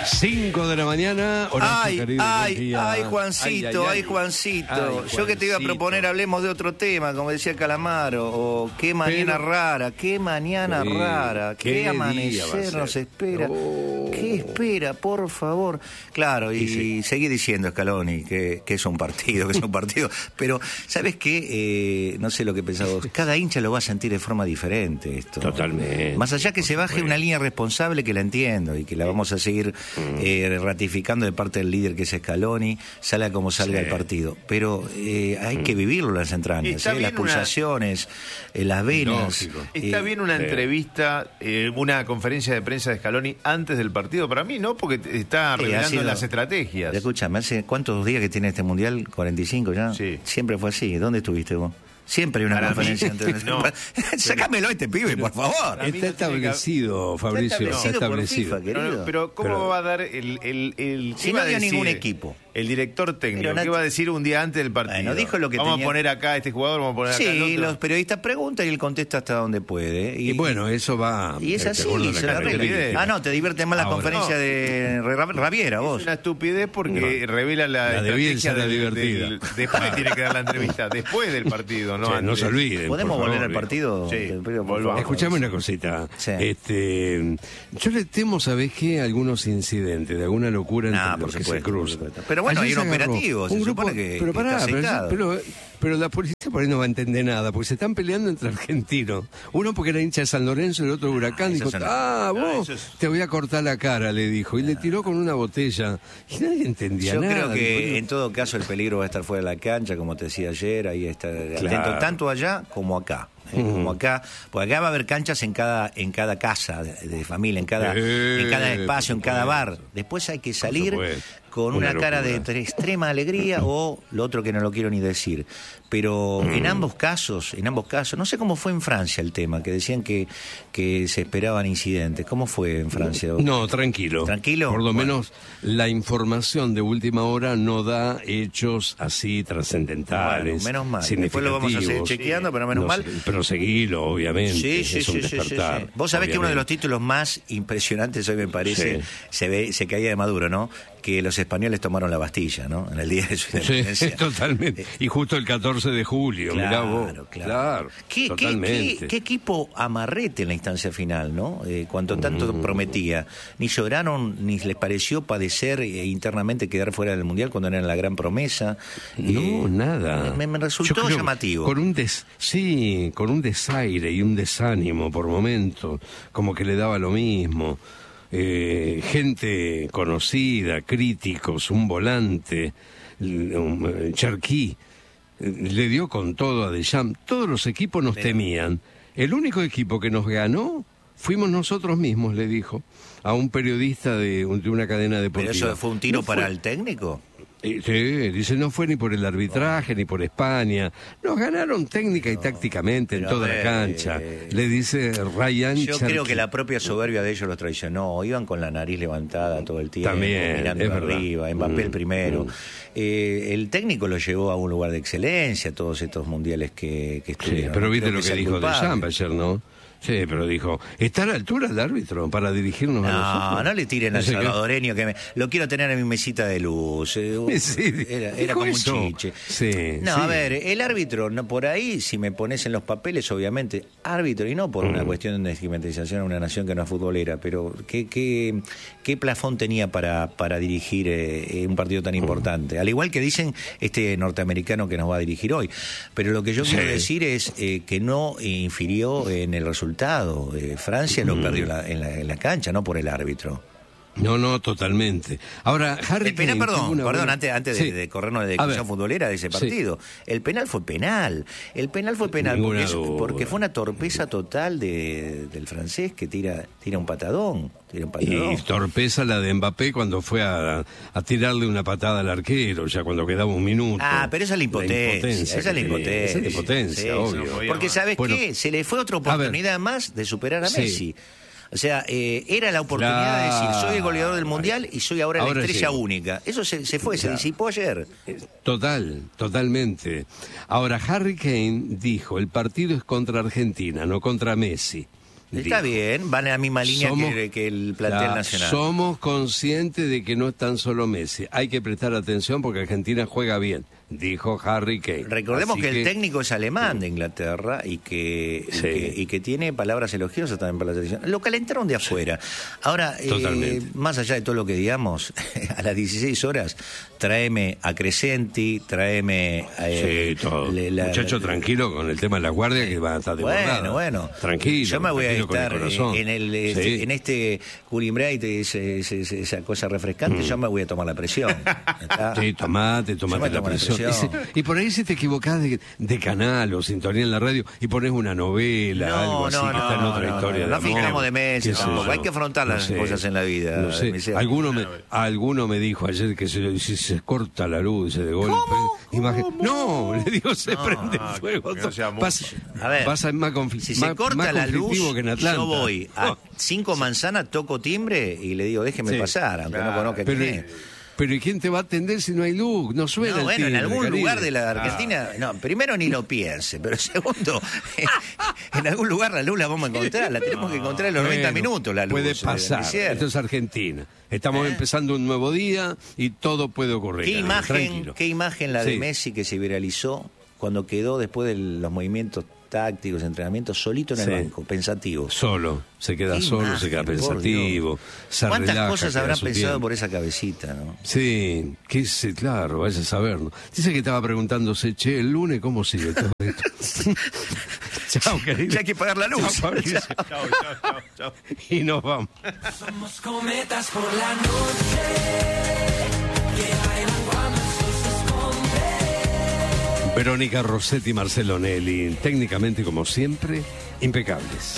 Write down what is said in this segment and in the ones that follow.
5 de la mañana. Ay, Juancito, Ay, Juancito. Yo que te iba a proponer, hablemos de otro tema, como decía Calamaro. O qué mañana rara, qué mañana rara, qué amanecer nos espera. ¿Qué espera, por favor? Claro, y seguí diciendo, Scaloni, que es un partido, Pero, ¿sabes qué? No sé lo que pensás vos. Cada hincha lo va a sentir de forma diferente esto. Totalmente. Más allá que se baje una línea responsable, que la entiendo, y que la vamos a seguir ratificando de parte del líder, que es Scaloni, salga como salga el partido. Pero hay que vivirlo las entrañas, las pulsaciones, las venas. Está bien una entrevista, una conferencia de prensa de Scaloni antes del partido. Para mí no, porque está revelando las estrategias. Escúchame, ¿hace cuántos días que tiene este mundial? ¿45 ya? Sí. Siempre fue así. ¿Dónde estuviste vos? Siempre hay una conferencia antes. No. Sácamelo a este pibe, por favor. Está establecido, Fabricio. Está establecido. Por FIFA, querido. Pero ¿cómo va a dar el si no había ningún equipo? El director técnico, ¿qué va a decir un día antes del partido? Bueno, dijo lo que vamos a poner acá a este jugador, vamos a poner acá al otro. Sí, los periodistas preguntan y él contesta hasta donde puede. Y bueno, eso va... Y es así, se la regla. No, te divierte más la conferencia de Raviera, vos. Es una estupidez porque revela la estrategia de divertida. Después tiene que dar la entrevista, después del partido, ¿no? No se olviden. ¿Podemos volver al partido? Sí, volvamos. Escuchame una cosita. Sí. Yo le temo, ¿sabés qué? Algunos incidentes, de alguna locura entre los que se cruzan. Pero bueno, hay un operativo. Se supone que pero la policía por ahí no va a entender nada, porque se están peleando entre argentinos. Uno porque era hincha de San Lorenzo, el otro Huracán. Dijo, vos te voy a cortar la cara, le dijo. Y le tiró con una botella. Y nadie entendía nada. Yo creo que en todo caso el peligro va a estar fuera de la cancha, como te decía ayer. Ahí está atento, tanto allá como acá. Como acá, porque acá va a haber canchas en cada casa de familia, en cada espacio, en cada bar. Después hay que salir con una cara de extrema alegría o lo otro que no lo quiero ni decir. Pero en ambos casos, no sé cómo fue en Francia el tema, que decían que se esperaban incidentes. ¿Cómo fue en Francia? No, tranquilo. ¿Tranquilo? Por lo menos la información de última hora no da hechos así trascendentales. Bueno, menos mal. Después lo vamos a seguir chequeando, pero menos mal. Pero seguilo, obviamente. Es un despertar. Sí. Vos sabés que uno de los títulos más impresionantes hoy me parece, se caía de Maduro, ¿no? Que los españoles tomaron la Bastilla, ¿no? En el día de su independencia. Sí, totalmente. Y justo el 14 de julio, mirá vos. Claro, totalmente. ¿Qué equipo amarrete en la instancia final, ¿no? Cuando tanto prometía. Ni lloraron, ni les pareció padecer internamente quedar fuera del Mundial cuando eran la gran promesa. No, nada. Me resultó llamativo. Con un desaire y un desánimo por momentos, como que le daba lo mismo. Gente conocida, críticos, un volante, Cherkí, le dio con todo a Deschamps. Todos los equipos nos temían. El único equipo que nos ganó fuimos nosotros mismos, le dijo a un periodista de una cadena deportiva. ¿Pero eso fue un tiro para el técnico? Sí, dice, no fue ni por el arbitraje, ni por España. Nos ganaron técnica y tácticamente en toda la cancha. Le dice Ryan Yo creo que la propia soberbia de ellos los traicionó. Iban con la nariz levantada todo el tiempo, también, mirando arriba, Mbappé el primero. El técnico lo llevó a un lugar de excelencia, todos estos mundiales que estuvieron. Sí, pero viste lo que dijo Deschamps ayer, ¿no? Sí, pero dijo, ¿está a la altura el árbitro para dirigirnos a nosotros? No le tiren al salvadoreño, lo quiero tener en mi mesita de luz. Era como un chiche. A ver, el árbitro, no por ahí, si me pones en los papeles, obviamente, árbitro, y no por una cuestión de estigmatización a una nación que no es futbolera, pero ¿qué plafón tenía para dirigir un partido tan importante? Al igual que dicen este norteamericano que nos va a dirigir hoy. Pero lo que yo quiero decir es que no infirió en el resultado. Francia lo perdió en la cancha, no por el árbitro. No, totalmente. Ahora, Harry Kane... Perdón, antes de corrernos de discusión futbolera de ese partido. El penal fue penal. Porque fue una torpeza total del francés que tira un patadón. Y torpeza la de Mbappé cuando fue a tirarle una patada al arquero, ya cuando quedaba un minuto. Pero esa es la impotencia. Esa es la impotencia, obvio. Porque ¿sabes qué? Se le fue otra oportunidad más de superar a Messi. O sea, era la oportunidad de decir, soy el goleador del Mundial y soy ahora la estrella única. Eso se disipó ayer. Totalmente. Ahora, Harry Kane dijo, el partido es contra Argentina, no contra Messi. Está bien, van en la misma línea que el plantel nacional. Somos conscientes de que no es tan solo Messi. Hay que prestar atención porque Argentina juega bien, dijo Harry Kane. Recordemos que el técnico es alemán de Inglaterra y que tiene palabras elogiosas también para la selección. Lo calentaron de afuera. Ahora, más allá de todo lo que digamos, a las 16 horas, tráeme a Crescenti, tráeme... todo. Muchacho, tranquilo con el tema de la guardia que va a estar desbordada. Bueno. Tranquilo. Yo me voy a estar en este cooling break, esa cosa refrescante, yo me voy a tomar la presión. Sí, tomate la presión. Y por ahí si te equivocás de canal o sintonía en la radio y pones una novela, algo así, que está en otra historia. No fijamos de meses tampoco. Hay que afrontar las cosas en la vida. No sé. Alguno me dijo ayer que si se corta la luz de golpe. No, le digo, se prende fuego. Pasa más si se corta la luz, yo voy a 5 manzanas, toco timbre y le digo, déjeme pasar, aunque no conozca quién es. Pero ¿y quién te va a atender si no hay luz? No suena el timbre, en algún lugar de la Argentina, primero ni lo piense, pero segundo, en algún lugar la luz la vamos a encontrar, la tenemos que encontrar en los 90 minutos, la luz. Puede pasar, esto es Argentina. Estamos empezando un nuevo día y todo puede ocurrir. ¿Qué imagen la de Messi que se viralizó cuando quedó después de los movimientos tácticos, entrenamientos, solito en el banco, pensativo? Se queda solo, se queda pensativo, se relaja. ¿Cuántas cosas habrán pensado por esa cabecita, no? Sí, claro, vaya a saber, ¿no? Dice que estaba preguntándose, el lunes, ¿cómo sigue todo esto? Chao, querido. Ya hay que pagar la luz. Chao. Y nos vamos. Somos cometas por la noche que bailan cuando el sol se esconde. Verónica Rossetti y Marcelo Nelly, técnicamente como siempre, impecables.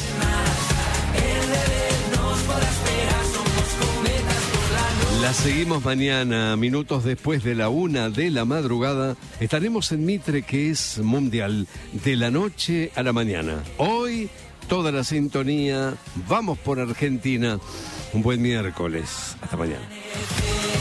La seguimos mañana, minutos después de la 1 de la madrugada. Estaremos en Mitre, que es mundial, de la noche a la mañana. Hoy, toda la sintonía. Vamos por Argentina. Un buen miércoles. Hasta mañana.